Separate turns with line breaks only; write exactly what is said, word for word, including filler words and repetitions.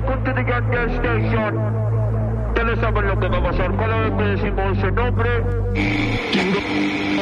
welcome to the gas station. Ya le saben lo que va a pasar cada vez que decimos ese nombre.